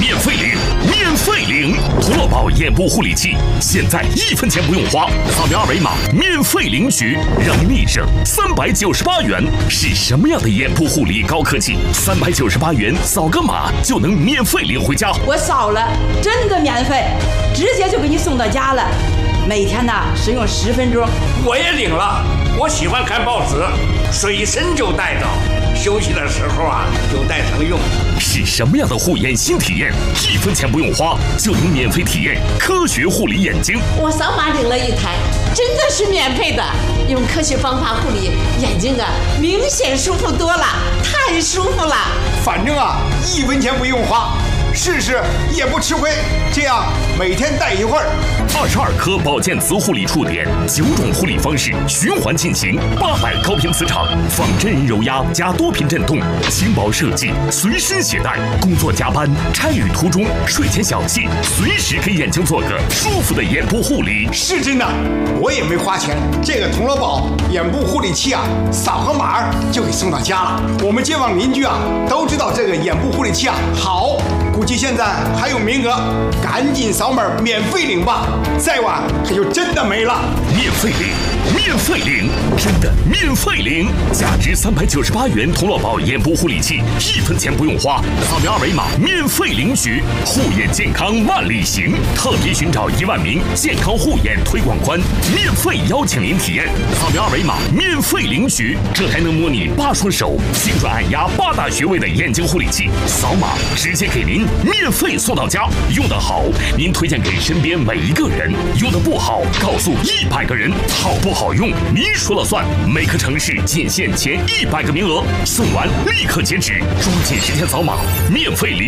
免费领，免费领！童乐宝眼部护理器，现在1分钱不用花，扫描二维码免费领取，让你立省398元。是什么样的眼部护理高科技？398元扫个码就能免费领回家。 我扫了，真的免费，直接就给你送到家了。每天呢使用10分钟。 我也领了，我喜欢看报纸，随身就带着，休息的时候就带上用。 是什么样的护眼新体验？1分钱不用花就能免费体验科学护理眼睛。 我扫码领了一台，真的是免费的，用科学方法护理眼睛明显舒服多了，太舒服了。 反正1分钱不用花，试试也不吃亏。这样每天戴一会儿。 22颗保健磁护理触点，9种护理方式循环进行，800高频磁场，仿真人揉压加多频震动，轻薄设计，随身携带。工作加班、差旅途中、睡前小憩，随时给眼睛做个舒服的眼部护理。 是真的，我也没花钱。这个童乐宝眼部护理器扫个码就给送到家了。我们街坊邻居都知道这个眼部护理器好，估计现在还有名额，赶紧扫码免费领吧。再晚可就真的没了。 免费领，免费领，真的免费领！价值398元童乐宝眼部护理器，1分钱不用花，扫描二维码免费领取。护眼健康万里行，特别寻找1万名健康护眼推广官，免费邀请您体验。扫描二维码免费领取，这还能模拟8双手精准按压8大穴位的眼睛护理器，扫码直接给您免费送到家。用得好，您推荐给身边每一个人；用得不好，告诉100个人。好不好用，您说了算。每个城市仅限前100个名额，送完立刻截止，抓紧时间扫码，免费领。